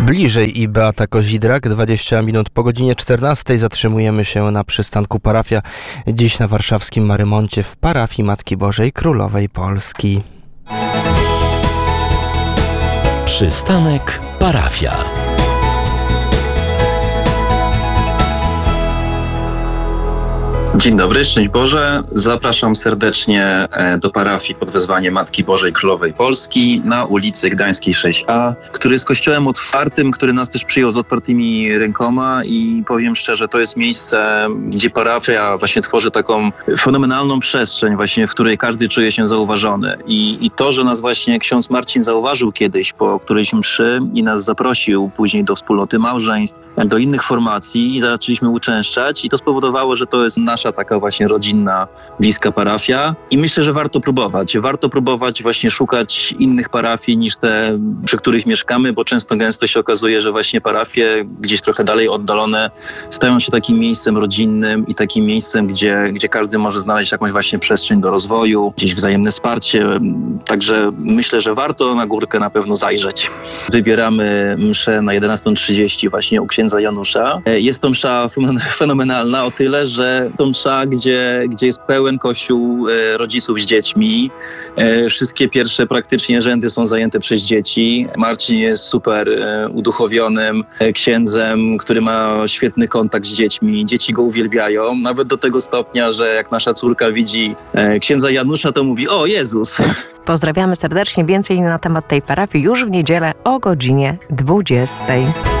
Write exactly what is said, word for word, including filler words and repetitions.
Bliżej i Beata Kozidrak, dwadzieścia minut po godzinie czternastej zatrzymujemy się na przystanku Parafia, dziś na warszawskim Marymoncie w parafii Matki Bożej Królowej Polski. Przystanek Parafia. Dzień dobry, szczęść Boże. Zapraszam serdecznie do parafii pod wezwaniem Matki Bożej Królowej Polski na ulicy Gdańskiej sześć A, który jest kościołem otwartym, który nas też przyjął z otwartymi rękoma i powiem szczerze, to jest miejsce, gdzie parafia właśnie tworzy taką fenomenalną przestrzeń, właśnie w której każdy czuje się zauważony. I, i to, że nas właśnie ksiądz Marcin zauważył kiedyś po którejś mszy i nas zaprosił później do wspólnoty małżeństw, do innych formacji i zaczęliśmy uczęszczać i to spowodowało, że to jest nasza taka właśnie rodzinna, bliska parafia i myślę, że warto próbować. Warto próbować właśnie szukać innych parafii niż te, przy których mieszkamy, bo często gęsto się okazuje, że właśnie parafie gdzieś trochę dalej oddalone stają się takim miejscem rodzinnym i takim miejscem, gdzie, gdzie każdy może znaleźć jakąś właśnie przestrzeń do rozwoju, gdzieś wzajemne wsparcie. Także myślę, że warto na górkę na pewno zajrzeć. Wybieramy mszę na jedenastą trzydzieści właśnie u księdza Janusza. Jest to msza fenomenalna o tyle, że to msza, gdzie, gdzie jest pełen kościół e, rodziców z dziećmi. E, wszystkie pierwsze praktycznie rzędy są zajęte przez dzieci. Marcin jest super e, uduchowionym e, księdzem, który ma świetny kontakt z dziećmi. Dzieci go uwielbiają, nawet do tego stopnia, że jak nasza córka widzi e, księdza Janusza, to mówi: o Jezus! Pozdrawiamy serdecznie. Więcej na temat tej parafii już w niedzielę o godzinie dwudziestej.